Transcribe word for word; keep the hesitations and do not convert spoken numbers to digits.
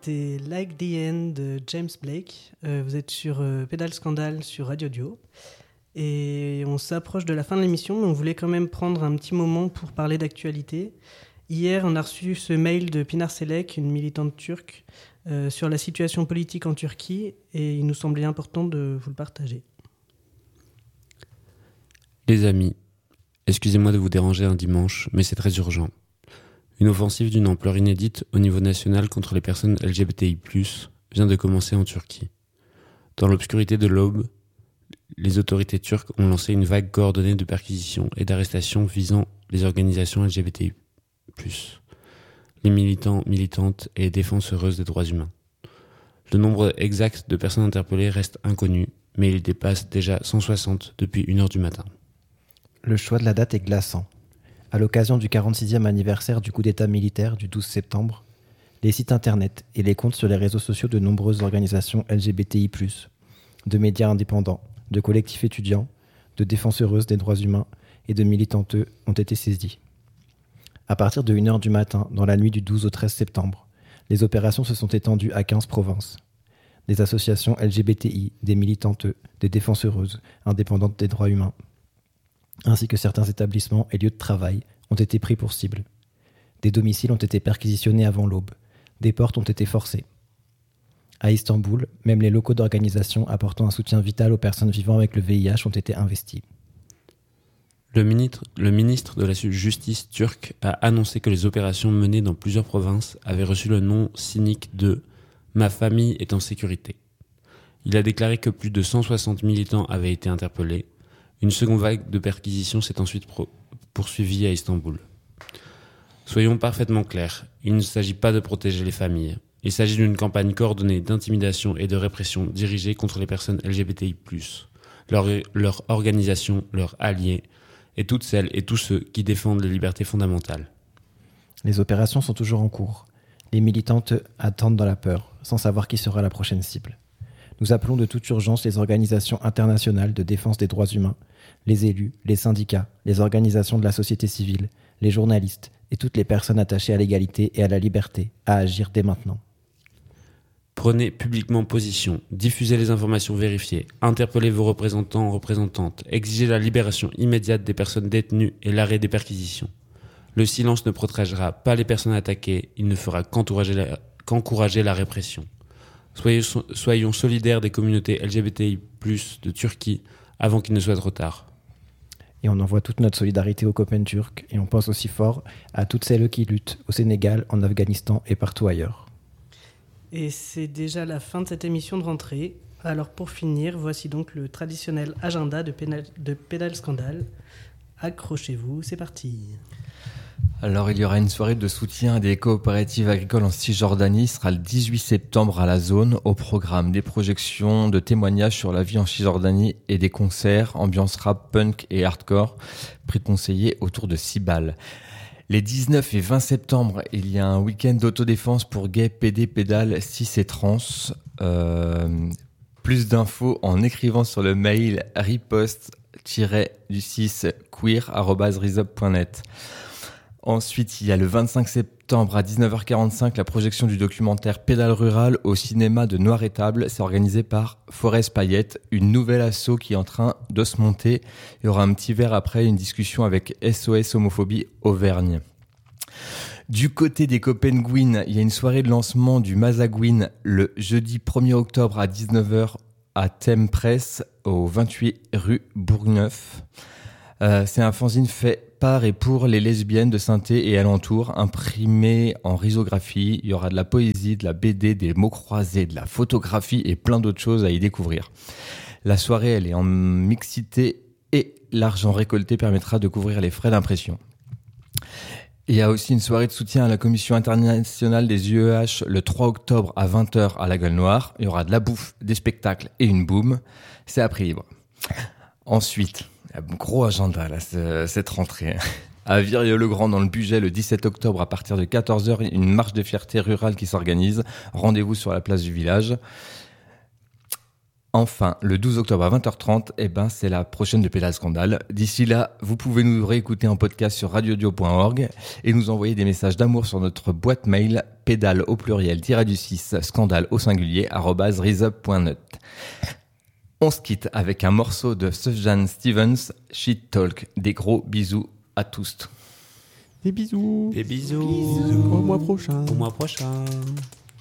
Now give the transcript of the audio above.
c'était Like the End de James Blake. Euh, vous êtes sur euh, Pédale Scandale sur Radio Dio. Et on s'approche de la fin de l'émission, mais on voulait quand même prendre un petit moment pour parler d'actualité. Hier, on a reçu ce mail de Pinar Selek, une militante turque, euh, sur la situation politique en Turquie, et il nous semblait important de vous le partager. Les amis, excusez-moi de vous déranger un dimanche, mais c'est très urgent. Une offensive d'une ampleur inédite au niveau national contre les personnes L G B T I plus, vient de commencer en Turquie. Dans l'obscurité de l'aube, les autorités turques ont lancé une vague coordonnée de perquisitions et d'arrestations visant les organisations L G B T I plus, les militants, militantes et défenseuses des droits humains. Le nombre exact de personnes interpellées reste inconnu, mais il dépasse déjà cent soixante depuis une heure du matin. Le choix de la date est glaçant. À l'occasion du quarante-sixième anniversaire du coup d'État militaire du douze septembre, les sites internet et les comptes sur les réseaux sociaux de nombreuses organisations L G B T I plus, de médias indépendants, de collectifs étudiants, de défenseuses des droits humains et de militanteux ont été saisis. À partir de une heure du matin, dans la nuit du douze au treize septembre, les opérations se sont étendues à quinze provinces. Des associations L G B T I, des militanteux, des défenseuses indépendantes des droits humains, ainsi que certains établissements et lieux de travail ont été pris pour cible. Des domiciles ont été perquisitionnés avant l'aube. Des portes ont été forcées. À Istanbul, même les locaux d'organisations apportant un soutien vital aux personnes vivant avec le V I H ont été investis. Le ministre, le ministre de la Justice turc a annoncé que les opérations menées dans plusieurs provinces avaient reçu le nom cynique de « Ma famille est en sécurité ». Il a déclaré que plus de cent soixante militants avaient été interpellés. Une seconde vague de perquisitions s'est ensuite pro- poursuivie à Istanbul. Soyons parfaitement clairs, il ne s'agit pas de protéger les familles. Il s'agit d'une campagne coordonnée d'intimidation et de répression dirigée contre les personnes L G B T I plus, leur, leur organisation, leurs alliés, et toutes celles et tous ceux qui défendent les libertés fondamentales. Les opérations sont toujours en cours. Les militantes attendent dans la peur, sans savoir qui sera la prochaine cible. Nous appelons de toute urgence les organisations internationales de défense des droits humains, les élus, les syndicats, les organisations de la société civile, les journalistes et toutes les personnes attachées à l'égalité et à la liberté à agir dès maintenant. Prenez publiquement position, diffusez les informations vérifiées, interpellez vos représentants, représentantes, exigez la libération immédiate des personnes détenues et l'arrêt des perquisitions. Le silence ne protégera pas les personnes attaquées, il ne fera qu'encourager la, qu'encourager la répression. Soyons, soyons solidaires des communautés L G B T I plus, de Turquie avant qu'il ne soit trop tard. Et on envoie toute notre solidarité aux copains turcs et on pense aussi fort à toutes celles qui luttent au Sénégal, en Afghanistan et partout ailleurs. Et c'est déjà la fin de cette émission de rentrée. Alors pour finir, voici donc le traditionnel agenda de, Pénal, de Pédale Scandale. Accrochez-vous, c'est parti. Alors il y aura une soirée de soutien à des coopératives agricoles en Cisjordanie. Ce sera le dix-huit septembre à la zone. Au programme, des projections, de témoignages sur la vie en Cisjordanie et des concerts, ambiance rap, punk et hardcore, prix conseillé autour de six balles. Les dix-neuf et vingt septembre, il y a un week-end d'autodéfense pour gays, pédés, pédales, cis et trans. Euh, plus d'infos en écrivant sur le mail riposte-du-six queer arobase risop point net. Ensuite, il y a le vingt-cinq septembre à dix-neuf heures quarante-cinq la projection du documentaire Pédale Rural au cinéma de Noir-Étable. C'est organisé par Forest Payette, une nouvelle asso qui est en train de se monter. Il y aura un petit verre après, une discussion avec S O S Homophobie Auvergne. Du côté des Copenguines, il y a une soirée de lancement du Mazagouine le jeudi premier octobre à dix-neuf heures à Thème Presse au vingt-huit rue Bourgneuf. Euh, c'est un fanzine fait par et pour les lesbiennes de Sainté et alentours, imprimé en risographie. Il y aura de la poésie, de la B D, des mots croisés, de la photographie et plein d'autres choses à y découvrir. La soirée, elle est en mixité et l'argent récolté permettra de couvrir les frais d'impression. Il y a aussi une soirée de soutien à la Commission internationale des U E H le trois octobre à vingt heures à la Gueule Noire. Il y aura de la bouffe, des spectacles et une boum. C'est à prix libre. Ensuite, gros agenda là, cette rentrée. À Virieu-le-Grand dans le Bugey le dix-sept octobre à partir de quatorze heures, une marche de fierté rurale qui s'organise. Rendez-vous sur la place du village. Enfin, le douze octobre à vingt heures trente, eh ben, c'est la prochaine de Pédale Scandale. D'ici là, vous pouvez nous réécouter en podcast sur radiodio point org et nous envoyer des messages d'amour sur notre boîte mail pédale au pluriel, tiré du six, scandale au singulier, arobase rizop point net. On se quitte avec un morceau de Sufjan Stevens, Shit Talk. Des gros bisous à tous. Des bisous. Des bisous. Au mois prochain. Au mois prochain.